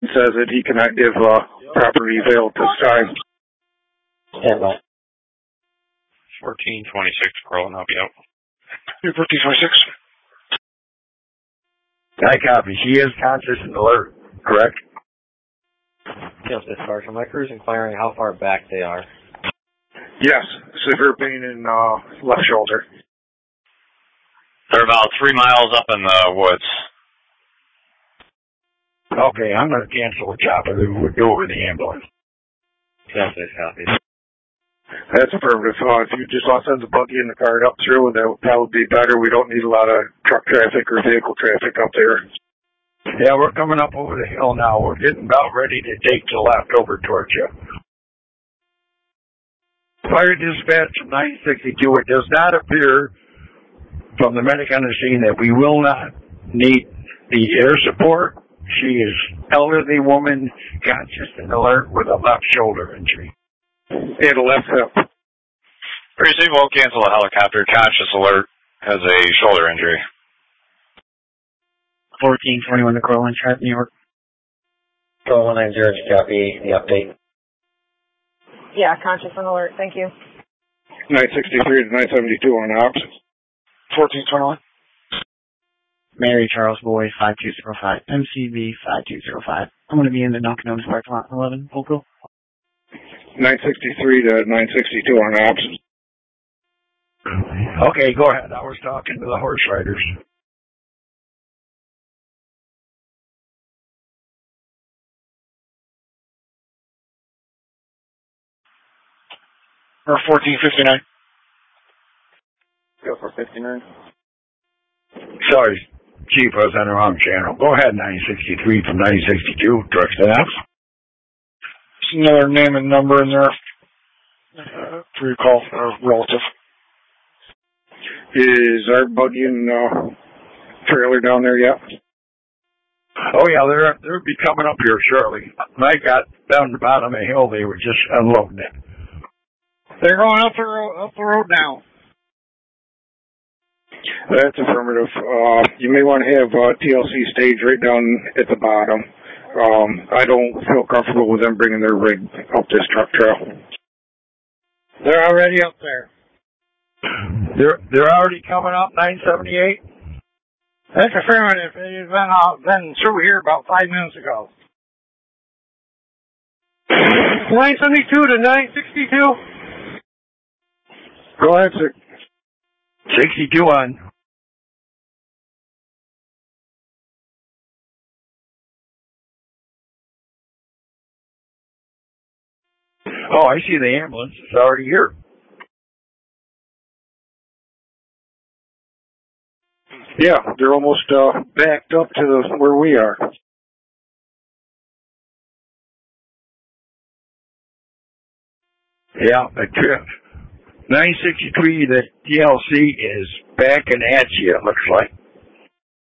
says that he cannot give proper eval at this time. Stand by. 1426, Carl, and I'll be out. 1426. I copy. She is conscious and alert, correct? Yes, Miss Sergeant. My crew's inquiring how far back they are. Yes, severe pain in left shoulder. They're about 3 miles up in the woods. Okay, I'm going to cancel the chopper. We'll go over the ambulance. Yes, Miss copy. That's affirmative. If you just want to send the buggy and the cart up through, that would probably be better. We don't need a lot of truck traffic or vehicle traffic up there. Yeah, we're coming up over the hill now. We're getting about ready to take the left over towards you. Fire dispatch 962. It does not appear from the medic on the scene that we will not need the air support. She is elderly woman, conscious and alert with a left shoulder injury. And a left hip. Receive, we'll cancel a helicopter. Conscious alert has a shoulder injury. 1421 to Cortland, New York. Control 190, copy the update. Yeah, conscious and alert. Thank you. 963 to 972 on ops. 1421. Mary Charles Boyd, 5205. MCV 5205. I'm going to be in the Dunkin' Donuts parking lot 11. Vocal. 963 to 962 on ops. Okay, go ahead. I was talking to the horse riders. Or 1459. Go for 59. Sorry, Chief, I was on the wrong channel. Go ahead, 963 from 962, direct staff. There's another name and number in there. To recall a relative. Is our buggy and trailer down there yet? Oh, yeah, they'll be coming up here shortly. When I got down the bottom of the hill, they were just unloading it. They're going up the road now. That's affirmative. You may want to have TLC stage right down at the bottom. I don't feel comfortable with them bringing their rig up this truck trail. They're already up there. They're already coming up 978? That's affirmative. They've been through here about 5 minutes ago. 972 to 962. Go ahead, sir. 62 on. Oh, I see the ambulance. It's already here. Yeah, they're almost backed up to where we are. Yeah, the 963, the TLC is backing at you, it looks like.